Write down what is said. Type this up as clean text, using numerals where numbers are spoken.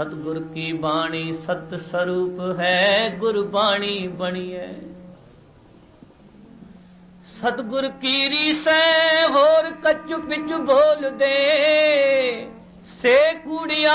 सतगुर की बाणी सत स्वरूप है, गुरबाणी बणिए। सतगुर की रीसै होर कछु पिछु बोल दे, से कूड़िया